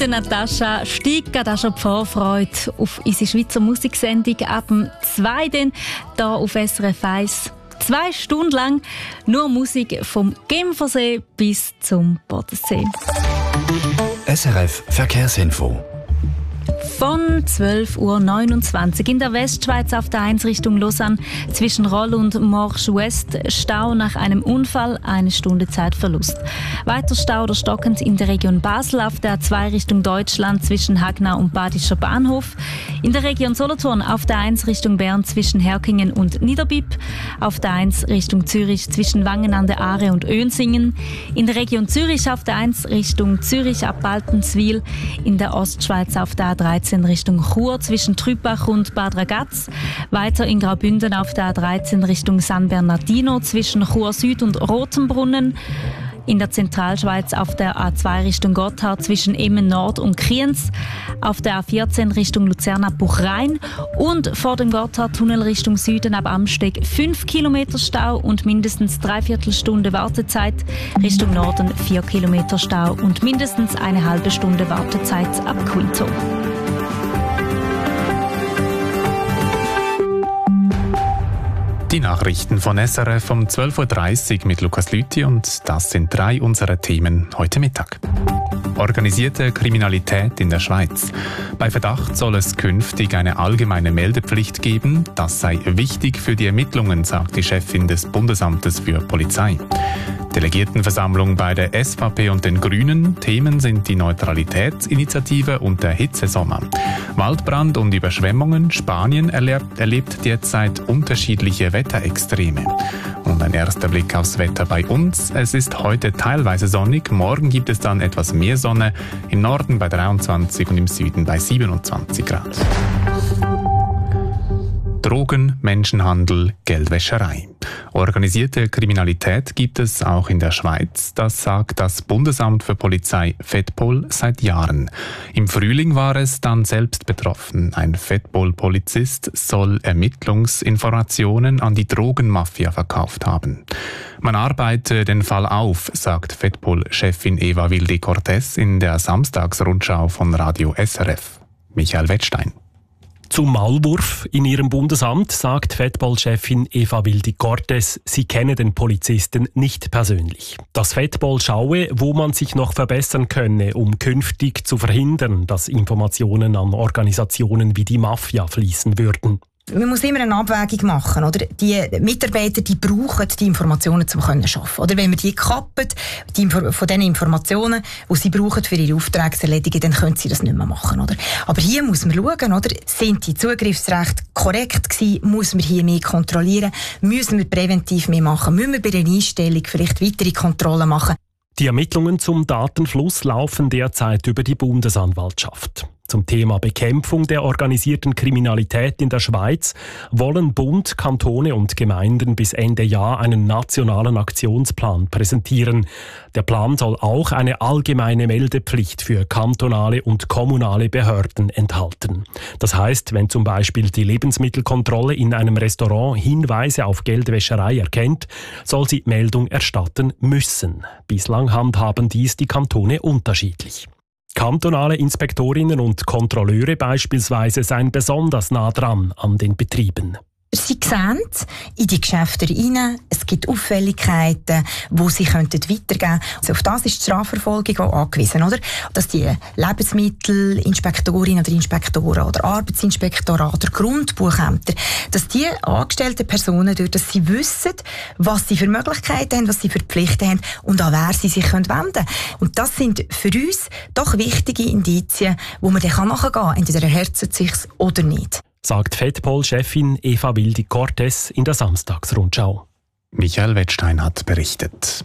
der Natascha steigt gerade auch schon die Vorfreude auf unsere Schweizer Musiksendung ab dem 2. hier auf SRF 1. 2 Stunden lang nur Musik vom Genfersee bis zum Bodensee. SRF Verkehrsinfo. Von 12.29 Uhr in der Westschweiz auf der 1 Richtung Lausanne zwischen Roll und Morsch West Stau nach einem Unfall, 1 Stunde Zeitverlust. Weiter Stau oder stockend in der Region Basel auf der 2 Richtung Deutschland zwischen Hagnau und Badischer Bahnhof. In der Region Solothurn auf der 1 Richtung Bern zwischen Herkingen und Niederbipp. Auf der 1 Richtung Zürich zwischen Wangen an der Aare und Önsingen. In der Region Zürich auf der 1 Richtung Zürich ab Baltenswil. In der Ostschweiz auf der A13 Richtung Chur zwischen Trübach und Bad Ragaz. Weiter in Graubünden auf der A13 Richtung San Bernardino zwischen Chur Süd und Rotenbrunnen. In der Zentralschweiz auf der A2 Richtung Gotthard zwischen Emmen Nord und Kriens, auf der A14 Richtung Luzern ab Buchrein und vor dem Gotthardtunnel Richtung Süden ab Amsteg 5 Kilometer Stau und mindestens 3/4 Stunde Wartezeit, Richtung Norden 4 Kilometer Stau und mindestens eine halbe Stunde Wartezeit ab Quito. Die Nachrichten von SRF um 12.30 Uhr mit Lukas Lüthi und das sind 3 unserer Themen heute Mittag. Organisierte Kriminalität in der Schweiz. Bei Verdacht soll es künftig eine allgemeine Meldepflicht geben. Das sei wichtig für die Ermittlungen, sagt die Chefin des Bundesamtes für Polizei. Delegiertenversammlung bei der SVP und den Grünen. Themen sind die Neutralitätsinitiative und der Hitzesommer. Waldbrand und Überschwemmungen. Spanien erlebt derzeit unterschiedliche Wetterextreme. Und ein erster Blick aufs Wetter bei uns. Es ist heute teilweise sonnig. Morgen gibt es dann etwas mehr Sonne. Im Norden bei 23 und im Süden bei 27 Grad. Drogen, Menschenhandel, Geldwäscherei. Organisierte Kriminalität gibt es auch in der Schweiz. Das sagt das Bundesamt für Polizei Fedpol seit Jahren. Im Frühling war es dann selbst betroffen. Ein Fedpol-Polizist soll Ermittlungsinformationen an die Drogenmafia verkauft haben. Man arbeite den Fall auf, sagt Fedpol-Chefin Eva Wilde-Cortez in der Samstagsrundschau von Radio SRF. Michael Wettstein. Zum Maulwurf in ihrem Bundesamt sagt Fedpol-Chefin Eva Wilde-Cortez, sie kenne den Polizisten nicht persönlich. Das Fedpol schaue, wo man sich noch verbessern könne, um künftig zu verhindern, dass Informationen an Organisationen wie die Mafia fließen würden. Man muss immer eine Abwägung machen, oder? Die Mitarbeiter, die brauchen die Informationen, um zu arbeiten. Oder wenn wir die kappen, von den Informationen, die sie brauchen für ihre Aufträge zu erledigen, dann können sie das nicht mehr machen, oder? Aber hier muss man schauen, oder? Sind die Zugriffsrechte korrekt gewesen? Muss man hier mehr kontrollieren? Müssen wir präventiv mehr machen? Müssen wir bei der Einstellung vielleicht weitere Kontrollen machen? Die Ermittlungen zum Datenfluss laufen derzeit über die Bundesanwaltschaft. Zum Thema Bekämpfung der organisierten Kriminalität in der Schweiz wollen Bund, Kantone und Gemeinden bis Ende Jahr einen nationalen Aktionsplan präsentieren. Der Plan soll auch eine allgemeine Meldepflicht für kantonale und kommunale Behörden enthalten. Das heißt, wenn zum Beispiel die Lebensmittelkontrolle in einem Restaurant Hinweise auf Geldwäscherei erkennt, soll sie Meldung erstatten müssen. Bislang handhaben dies die Kantone unterschiedlich. Kantonale Inspektorinnen und Kontrolleure beispielsweise seien besonders nah dran an den Betrieben. Sie sehen in die Geschäfte rein, es gibt Auffälligkeiten, die sie weitergeben könnten. Also auf das ist die Strafverfolgung auch angewiesen, oder? Dass die Lebensmittelinspektorinnen oder Inspektoren oder Arbeitsinspektoren oder Grundbuchämter, dass die angestellten Personen, dass sie wissen, was sie für Möglichkeiten haben, was sie für Pflichten haben und an wer sie sich wenden können. Und das sind für uns doch wichtige Indizien, wo man dann nachgehen kann. Entweder erhärtet es sich oder nicht. Sagt Fedpol-Chefin Eva Wilde-Cortez in der Samstagsrundschau. Michael Wettstein hat berichtet.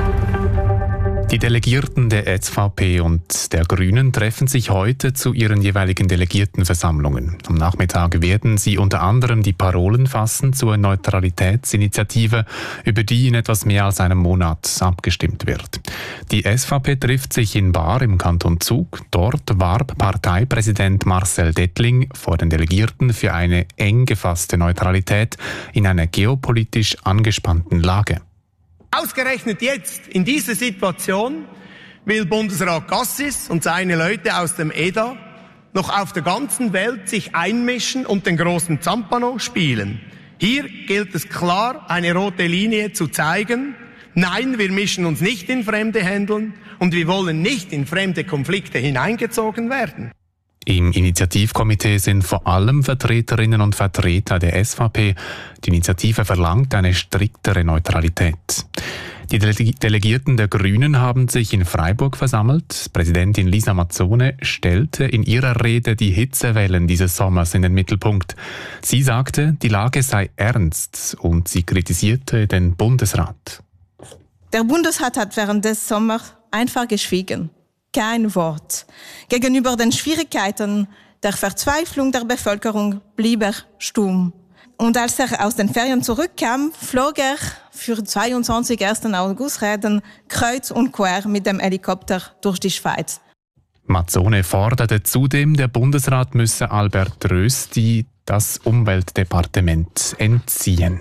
Die Delegierten der SVP und der Grünen treffen sich heute zu ihren jeweiligen Delegiertenversammlungen. Am Nachmittag werden sie unter anderem die Parolen fassen zur Neutralitätsinitiative, über die in etwas mehr als einem Monat abgestimmt wird. Die SVP trifft sich in Baar im Kanton Zug. Dort warb Parteipräsident Marcel Dettling vor den Delegierten für eine eng gefasste Neutralität in einer geopolitisch angespannten Lage. Ausgerechnet jetzt, in dieser Situation, will Bundesrat Gassis und seine Leute aus dem EDA noch auf der ganzen Welt sich einmischen und den großen Zampano spielen. Hier gilt es klar, eine rote Linie zu zeigen. Nein, wir mischen uns nicht in fremde Händeln und wir wollen nicht in fremde Konflikte hineingezogen werden. Im Initiativkomitee sind vor allem Vertreterinnen und Vertreter der SVP. Die Initiative verlangt eine striktere Neutralität. Die Delegierten der Grünen haben sich in Freiburg versammelt. Präsidentin Lisa Mazzone stellte in ihrer Rede die Hitzewellen dieses Sommers in den Mittelpunkt. Sie sagte, die Lage sei ernst und sie kritisierte den Bundesrat. Der Bundesrat hat während des Sommers einfach geschwiegen. Kein Wort. Gegenüber den Schwierigkeiten der Verzweiflung der Bevölkerung blieb er stumm. Und als er aus den Ferien zurückkam, flog er für 22. 1. August-Reden kreuz und quer mit dem Helikopter durch die Schweiz. Mazzone forderte zudem, der Bundesrat müsse Albert Rösti das Umweltdepartement entziehen.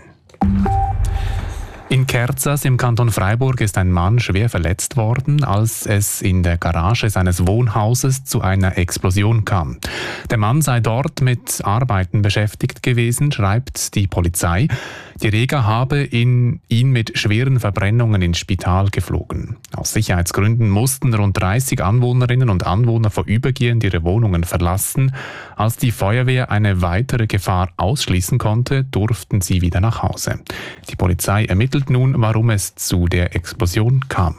In Kerzers im Kanton Freiburg ist ein Mann schwer verletzt worden, als es in der Garage seines Wohnhauses zu einer Explosion kam. Der Mann sei dort mit Arbeiten beschäftigt gewesen, schreibt die Polizei. Die Rega habe ihn mit schweren Verbrennungen ins Spital geflogen. Aus Sicherheitsgründen mussten rund 30 Anwohnerinnen und Anwohner vorübergehend ihre Wohnungen verlassen. Als die Feuerwehr eine weitere Gefahr ausschließen konnte, durften sie wieder nach Hause. Die Polizei ermittelt nun, warum es zu der Explosion kam.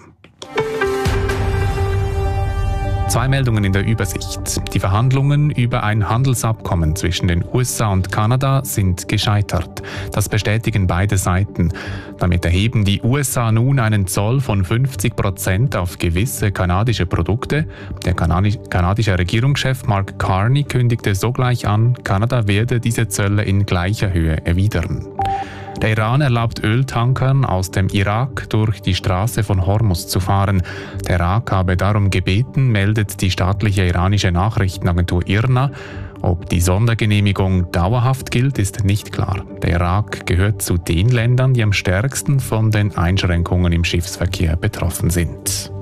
2 Meldungen in der Übersicht. Die Verhandlungen über ein Handelsabkommen zwischen den USA und Kanada sind gescheitert. Das bestätigen beide Seiten. Damit erheben die USA nun einen Zoll von 50% auf gewisse kanadische Produkte. Der kanadische Regierungschef Mark Carney kündigte sogleich an, Kanada werde diese Zölle in gleicher Höhe erwidern. Der Iran erlaubt Öltankern aus dem Irak durch die Straße von Hormuz zu fahren. Der Irak habe darum gebeten, meldet die staatliche iranische Nachrichtenagentur IRNA. Ob die Sondergenehmigung dauerhaft gilt, ist nicht klar. Der Irak gehört zu den Ländern, die am stärksten von den Einschränkungen im Schiffsverkehr betroffen sind.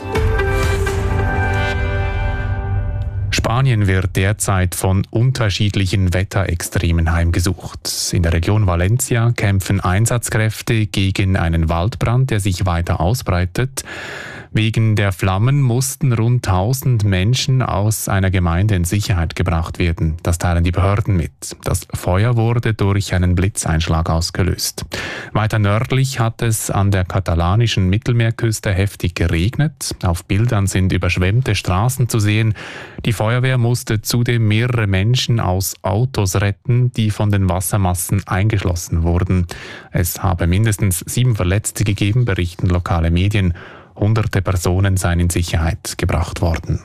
Spanien wird derzeit von unterschiedlichen Wetterextremen heimgesucht. In der Region Valencia kämpfen Einsatzkräfte gegen einen Waldbrand, der sich weiter ausbreitet. Wegen der Flammen mussten rund 1000 Menschen aus einer Gemeinde in Sicherheit gebracht werden. Das teilen die Behörden mit. Das Feuer wurde durch einen Blitzeinschlag ausgelöst. Weiter nördlich hat es an der katalanischen Mittelmeerküste heftig geregnet. Auf Bildern sind überschwemmte Straßen zu sehen. Die Feuerwehr musste zudem mehrere Menschen aus Autos retten, die von den Wassermassen eingeschlossen wurden. Es habe mindestens 7 Verletzte gegeben, berichten lokale Medien. Hunderte Personen seien in Sicherheit gebracht worden.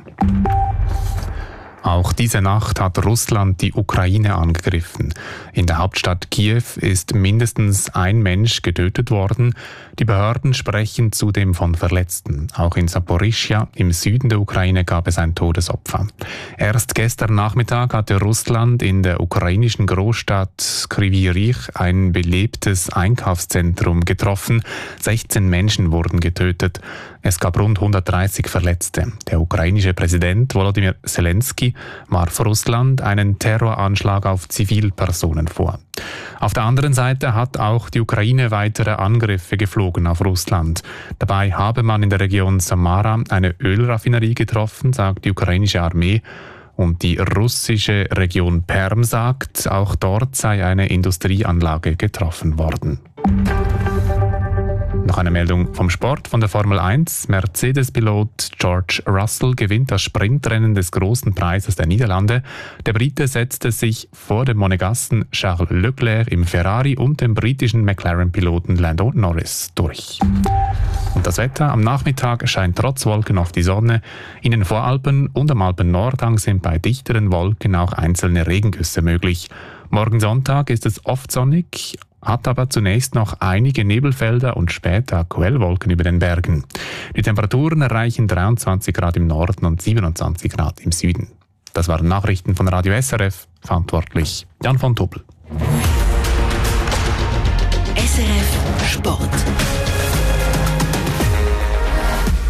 Auch diese Nacht hat Russland die Ukraine angegriffen. In der Hauptstadt Kiew ist mindestens ein Mensch getötet worden. Die Behörden sprechen zudem von Verletzten. Auch in Saporischschja im Süden der Ukraine gab es ein Todesopfer. Erst gestern Nachmittag hatte Russland in der ukrainischen Großstadt Kryvyi Rih ein belebtes Einkaufszentrum getroffen. 16 Menschen wurden getötet. Es gab rund 130 Verletzte. Der ukrainische Präsident Volodymyr Zelensky warf Russland einen Terroranschlag auf Zivilpersonen vor. Auf der anderen Seite hat auch die Ukraine weitere Angriffe geflogen auf Russland. Dabei habe man in der Region Samara eine Ölraffinerie getroffen, sagt die ukrainische Armee. Und die russische Region Perm sagt, auch dort sei eine Industrieanlage getroffen worden. Noch eine Meldung vom Sport von der Formel 1. Mercedes-Pilot George Russell gewinnt das Sprintrennen des Großen Preises der Niederlande. Der Brite setzte sich vor dem Monegassen Charles Leclerc im Ferrari und dem britischen McLaren-Piloten Lando Norris durch. Und das Wetter: Am Nachmittag scheint trotz Wolken auf die Sonne. In den Voralpen und am Alpen-Nordhang sind bei dichteren Wolken auch einzelne Regengüsse möglich. Morgen Sonntag ist es oft sonnig, hat aber zunächst noch einige Nebelfelder und später Quellwolken über den Bergen. Die Temperaturen erreichen 23 Grad im Norden und 27 Grad im Süden. Das waren Nachrichten von Radio SRF, verantwortlich Jan von Tobel. SRF Sport.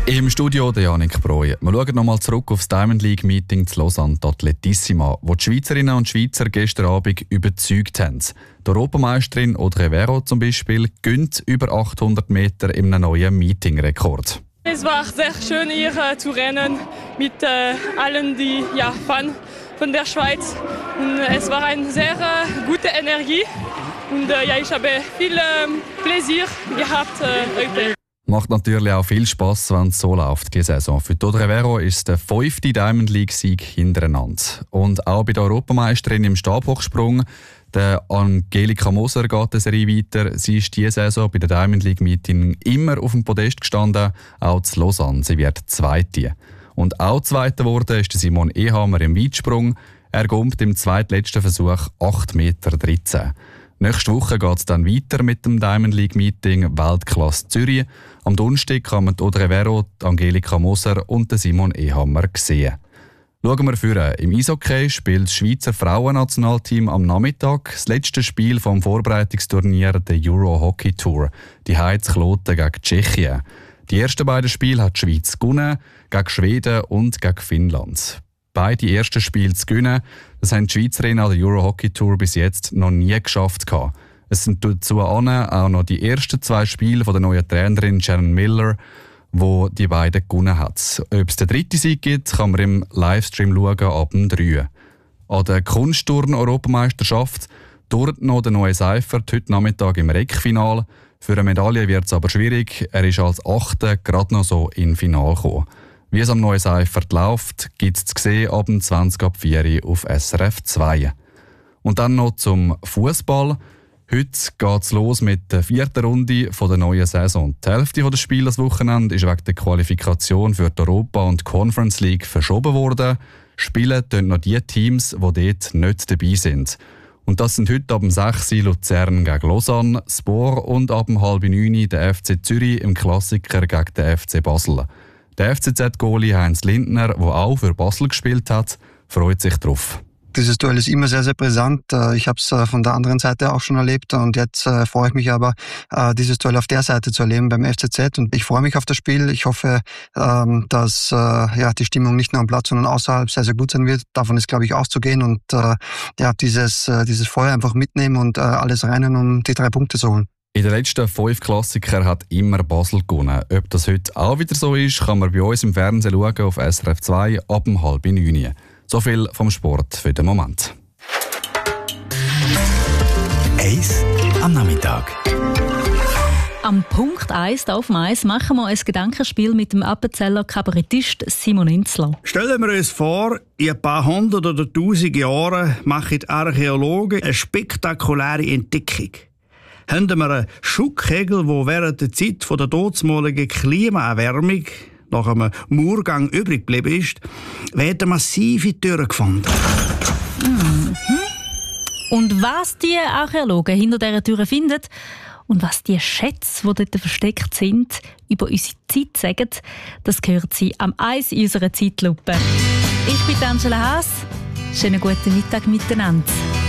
Im Studio der Janik Breu. Wir schauen nochmal zurück auf das Diamond League Meeting zu Lausanne, die Atletissima, wo die Schweizerinnen und Schweizer gestern Abend überzeugt haben. Die Europameisterin Audrey Vero zum Beispiel gönnt über 800 Meter in einem neuen Meetingrekord. Es war sehr schön hier zu rennen mit allen, die Fans von der Schweiz. Und es war eine sehr gute Energie und ich habe viel Pläsier gehabt heute. Macht natürlich auch viel Spass, wenn es so läuft, diese Saison. Für Audrey Vero ist es der 5. Diamond League-Sieg hintereinander. Und auch bei der Europameisterin im Stabhochsprung, der Angelika Moser, geht die Serie weiter. Sie ist diese Saison bei der Diamond League Meeting immer auf dem Podest gestanden, auch zu Lausanne. Sie wird Zweite. Und auch Zweiter geworden ist Simon Ehammer im Weitsprung. Er kommt im zweitletzten Versuch 8,13 Meter. Nächste Woche geht es dann weiter mit dem Diamond League Meeting Weltklasse Zürich. Am Donnerstag kann man Audrey Vero, Angelika Moser und Simon Ehammer sehen. Schauen wir vor. Im Eishockey spielt das Schweizer Frauennationalteam am Nachmittag das letzte Spiel vom Vorbereitungsturnier der Euro Hockey Tour, die Kloten gegen Tschechien. Die ersten beiden Spiele hat die Schweiz gewonnen, gegen Schweden und gegen Finnland. Beide ersten Spiele zu gewinnen, das haben die Schweizerinnen an der Euro Hockey Tour bis jetzt noch nie geschafft. Es sind dazu auch noch die ersten 2 Spiele von der neuen Trainerin Sharon Miller, wo die beiden gewonnen hat. Ob es den dritten Sieg gibt, kann man im Livestream schauen ab dem 3. An der Kunstturn-Europameisterschaft dauert noch der neue Seifert heute Nachmittag im Reckfinal. Für eine Medaille wird es aber schwierig. Er ist als 8. gerade noch so ins Finale gekommen. Wie es am neuen Seifert läuft, gibt es zu sehen ab 20:04 auf SRF 2. Und dann noch zum Fußball. Heute geht es los mit der 4. Runde der neuen Saison. Die Hälfte der Spiele das Wochenende ist wegen der Qualifikation für die Europa- und Conference League verschoben worden. Spielen tun noch die Teams, die dort nicht dabei sind. Und das sind heute ab 6 Uhr Luzern gegen Lausanne, Spor und ab 8:30 der FC Zürich im Klassiker gegen den FC Basel. Der FCZ-Goalie Heinz Lindner, der auch für Basel gespielt hat, freut sich drauf. Dieses Duell ist immer sehr, sehr brisant. Ich habe es von der anderen Seite auch schon erlebt und jetzt freue ich mich aber, dieses Duell auf der Seite zu erleben beim FCZ und ich freue mich auf das Spiel. Ich hoffe, dass die Stimmung nicht nur am Platz, sondern außerhalb sehr, sehr gut sein wird. Davon ist, glaube ich, auszugehen und dieses Feuer einfach mitnehmen und alles reinen, um die 3 Punkte zu holen. In den letzten 5 Klassikern hat immer Basel gewonnen. Ob das heute auch wieder so ist, kann man bei uns im Fernsehen schauen auf SRF 2 ab 8:30. So viel vom Sport für den Moment. Eis am Nachmittag. Am Punkt 1 auf dem Eis machen wir ein Gedankenspiel mit dem Appenzeller Kabarettist Simon Inzler. Stellen wir uns vor, in ein paar 100 oder 1000 Jahren machen die Archäologen eine spektakuläre Entdeckung. Haben wir einen Schuttkegel, der während der Zeit der dortmaligen Klimaerwärmung nach einem Murgang übrig geblieben ist, werden massive Türen gefunden. Und was die Archäologen hinter dieser Tür finden und was die Schätze, die dort versteckt sind, über unsere Zeit sagen, das hört sie am Eis in unserer Zeitlupe. Ich bin Angela Haas. Schönen guten Mittag miteinander.